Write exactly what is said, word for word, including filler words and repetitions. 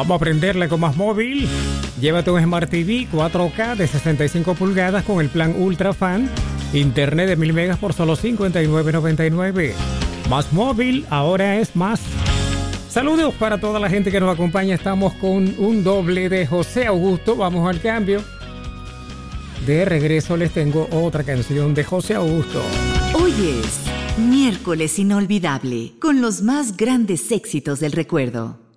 Vamos a aprenderle con Más Móvil. Llévate un Smart T V cuatro K de sesenta y cinco pulgadas con el plan Ultra Fan. Internet de mil megas por solo cincuenta y nueve noventa y nueve. Más Móvil, ahora es más. Saludos para toda la gente que nos acompaña. Estamos con un doble de José Augusto. Vamos al cambio. De regreso les tengo otra canción de José Augusto. Hoy es miércoles inolvidable, con los más grandes éxitos del recuerdo.